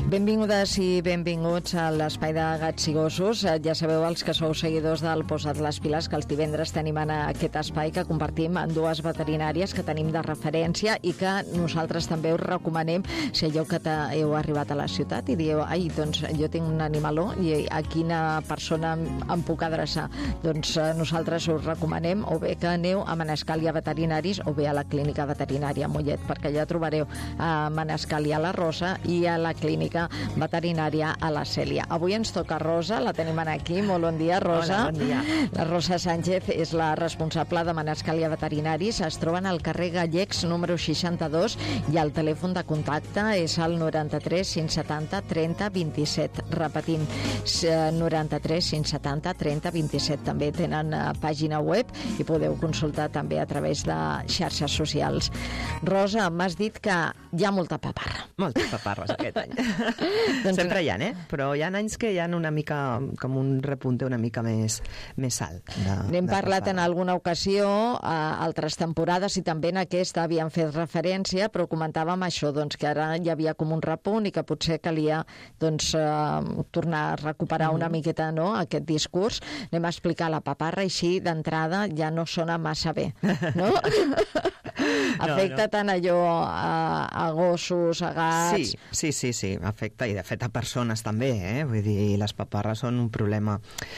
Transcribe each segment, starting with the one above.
Benvingudes i benvinguts a l'Espai de Gats i Gossos. Ja sabeu, els que sou seguidors del Posa't les Piles, que els divendres tenim en aquest espai que compartim amb dues veterinàries que tenim de referència i que nosaltres també us recomanem si allò que heu arribat a la ciutat i dieu, ai, doncs jo tinc un animaló i a quina persona em puc adreçar. Doncs nosaltres us recomanem o bé que aneu a Manescàlia Veterinaris o bé a la Clínica Veterinària Mollet, perquè allà trobareu a Manescàlia la Rosa i a la Clínica Veterinària a la Cèlia. Avui ens toca Rosa, la tenim aquí. Molt bon dia, Rosa. Hola, bon dia. La Rosa Sánchez és la responsable de Manescàlia Veterinaris. Es troben al carrer Gallecs, número 62, i el telèfon de contacte és el 93 570 30 27. Repetim, 93 570 30 27. També tenen pàgina web i podeu consultar també a través de xarxes socials. Rosa, m'has dit que hi ha molta paparra. Moltes paparres aquest any. Doncs Sempre hi ha, però hi ha anys que hi ha una mica, com un repunte una mica més alt. N'hem parlat en alguna ocasió, a altres temporades, i també en aquesta havíem fet referència, però comentàvem això, doncs, que ara hi havia com un repunt i que potser calia doncs, tornar a recuperar una miqueta, no?, aquest discurs. Anem a explicar la paparra, i així d'entrada ja no sona massa bé, no? Afecta tant allò a gossos, a gats... Sí, afecta, i de fet a persones també, vull dir, les paparres són un problema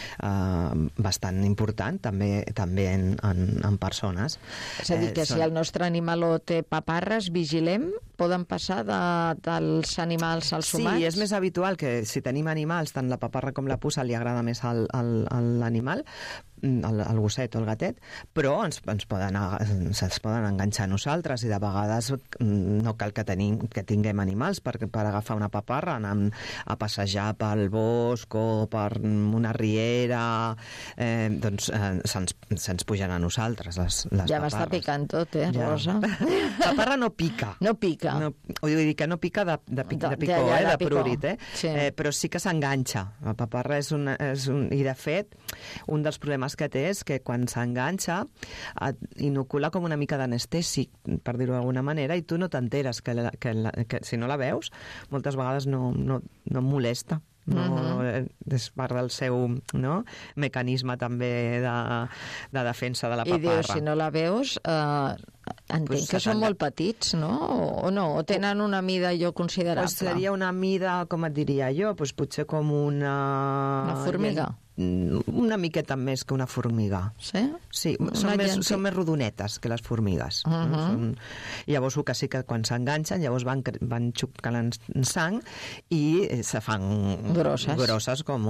bastant important també en persones. És a dir, que si el nostre animaló té paparres, vigilem? Poden passar dels animals als humans? Sí, és més habitual que si tenim animals, tant la paparra com la puça li agrada més a l'animal, el gosset o el gatet, però se'ns poden enganxar a nosaltres, i de vegades no cal que tinguem animals per agafar una paparra, anar a passejar pel bosc o per una riera, doncs se'ns pugen a nosaltres les paparres. Ja m'està picant tot, Rosa? Paparra no pica. No pica. Vull dir que no pica de picó, de prurit, sí. Però sí que s'enganxa. La paparra és i de fet, un dels problemes que té és que quan s'enganxa inocula com una mica d'anestèsic, per dir-ho d'alguna manera, i tu no t'enteres que si no la veus, moltes vegades no molesta. És part del seu mecanisme també de defensa de la paparra. I dius, si no la veus, entenc que són molt petits, no? O no? O tenen una mida jo considerable? Seria una mida, com et diria jo, potser com una... Una formiga? Una miqueta més que una formiga. Sí? Sí, són més rodonetes que les formigues. Llavors, que sí que quan s'enganxen, llavors van xucant sang i se fan grosses com